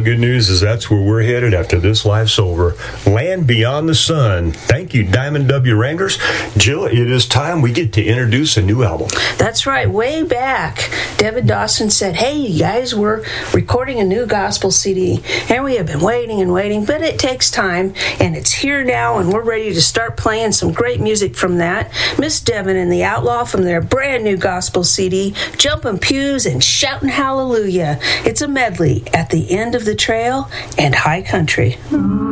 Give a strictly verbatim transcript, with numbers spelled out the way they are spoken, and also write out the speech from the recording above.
good news is that's where we're headed after this life's over. Land Beyond the Sun. Thank you, Diamond W. Wranglers. Jill, it is time we get to introduce a new album. That's right. Way back, David Dawson said, hey, you guys, we're recording a new gospel C D, and we have been waiting and waiting, but it takes time, and it's here now, and we're ready to start playing some great music from that. Miss Devon and the Outlaw from their brand new gospel C D, Jumping Pews and Shouting Hallelujah. It's a medley, At the End of the Trail and High Country.